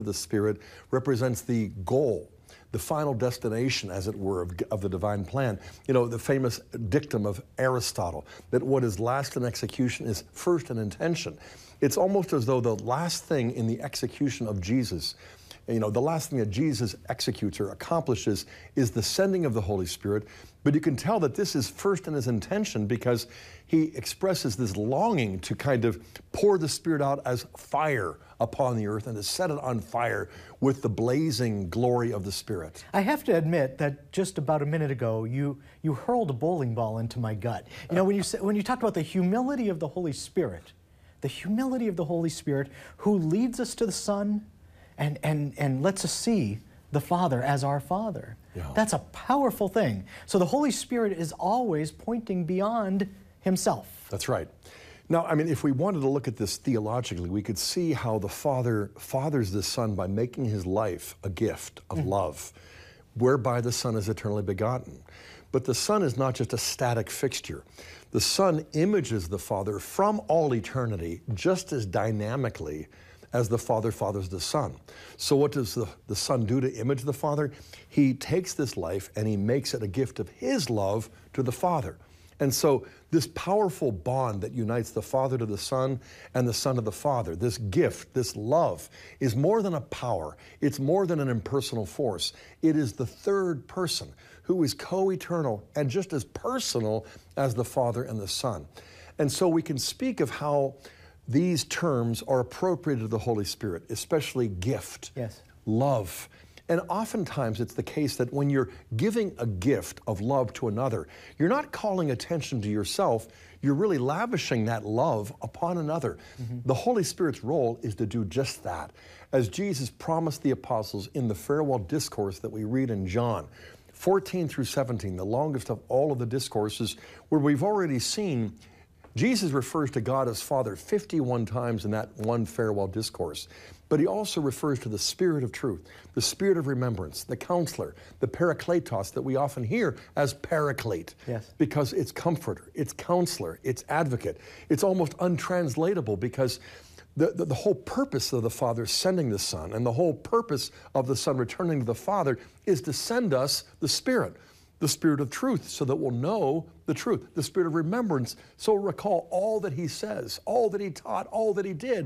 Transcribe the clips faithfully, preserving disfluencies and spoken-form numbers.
the Spirit represents the goal, the final destination, as it were, of, of the divine plan. You know, the famous dictum of Aristotle, that what is last in execution is first in intention. It's almost as though the last thing in the execution of Jesus, you know, the last thing that Jesus executes or accomplishes is the sending of the Holy Spirit. But you can tell that this is first in his intention because he expresses this longing to kind of pour the Spirit out as fire upon the earth and to set it on fire with the blazing glory of the Spirit. I have to admit that just about a minute ago, you, you hurled a bowling ball into my gut. You know, when you, when you talked about the humility of the Holy Spirit, the humility of the Holy Spirit who leads us to the Son and, and, and lets us see the Father as our Father. Yeah. That's a powerful thing. So the Holy Spirit is always pointing beyond himself. That's right. Now, I mean, if we wanted to look at this theologically, we could see how the Father fathers the Son by making his life a gift of mm-hmm. love, whereby the Son is eternally begotten. But the Son is not just a static fixture. The Son images the Father from all eternity just as dynamically as the Father fathers the Son. So what does the, the Son do to image the Father? He takes this life and he makes it a gift of his love to the Father. And so this powerful bond that unites the Father to the Son and the Son to the Father, this gift, this love, is more than a power. It's more than an impersonal force. It is the third person who is co-eternal and just as personal as the Father and the Son. And so we can speak of how these terms are appropriate to the Holy Spirit, especially gift, yes. love. And oftentimes it's the case that when you're giving a gift of love to another, you're not calling attention to yourself, you're really lavishing that love upon another. Mm-hmm. The Holy Spirit's role is to do just that. As Jesus promised the apostles in the farewell discourse that we read in John fourteen through seventeen, the longest of all of the discourses, where we've already seen Jesus refers to God as Father fifty-one times in that one farewell discourse. But he also refers to the Spirit of truth, the Spirit of remembrance, the counselor, the parakletos that we often hear as paraclete. Yes. Because it's comforter, it's counselor, it's advocate. It's almost untranslatable because the, the, the whole purpose of the Father sending the Son and the whole purpose of the Son returning to the Father is to send us the Spirit. The Spirit of truth, so that we'll know the truth. The Spirit of remembrance, so we'll recall all that he says, all that he taught, all that he did.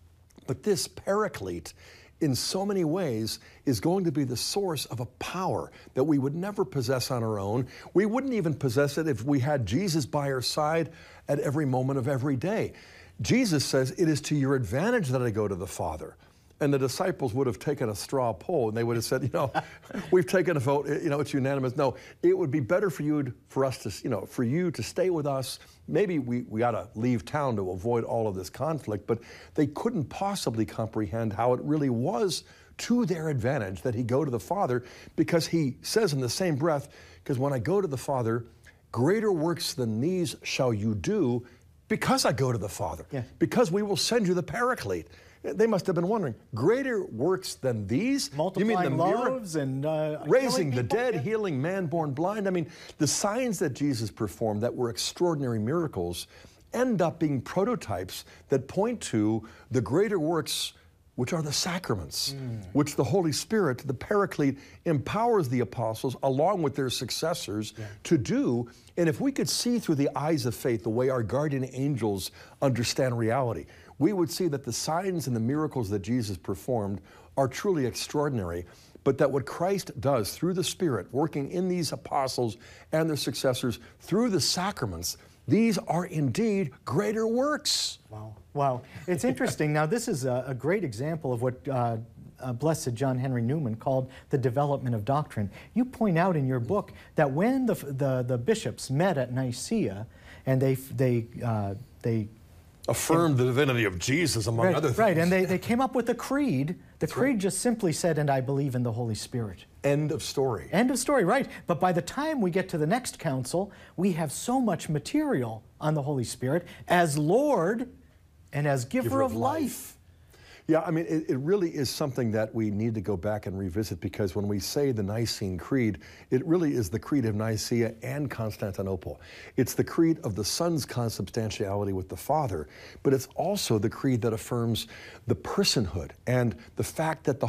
But this paraclete, in so many ways, is going to be the source of a power that we would never possess on our own. We wouldn't even possess it if we had Jesus by our side at every moment of every day. Jesus says, "It is to your advantage that I go to the Father." And the disciples would have taken a straw poll and they would have said, you know, we've taken a vote, you know, it's unanimous. No, it would be better for you, for us to, you know, for you to stay with us. Maybe we, we ought to leave town to avoid all of this conflict, but they couldn't possibly comprehend how it really was to their advantage that he go to the Father, because he says in the same breath, because when I go to the Father, greater works than these shall you do, because I go to the Father, yeah. because we will send you the Paraclete. They must have been wondering, greater works than these? Multiplying you mean the loaves and uh, raising the people? dead, Yeah. healing man born blind. I mean, the signs that Jesus performed that were extraordinary miracles end up being prototypes that point to the greater works, which are the sacraments, mm. which the Holy Spirit, the Paraclete, empowers the apostles along with their successors yeah. to do. And if we could see through the eyes of faith the way our guardian angels understand reality, we would see that the signs and the miracles that Jesus performed are truly extraordinary, but that what Christ does through the Spirit, working in these apostles and their successors through the sacraments, these are indeed greater works. Wow. Wow. It's interesting. Now, this is a, a great example of what uh, uh, Blessed John Henry Newman called the development of doctrine. You point out in your book that when the, the, the bishops met at Nicaea and they, they, uh, they affirmed the divinity of Jesus, among right, other things. Right, and they, they came up with a creed. The That's creed right. just simply said, "And I believe in the Holy Spirit." End of story. End of story, right. But by the time we get to the next council, we have so much material on the Holy Spirit as Lord and as giver, giver of, of life. life. Yeah, I mean, it, it really is something that we need to go back and revisit, because when we say the Nicene Creed, it really is the Creed of Nicaea and Constantinople. It's the creed of the Son's consubstantiality with the Father, but it's also the creed that affirms the personhood and the fact that the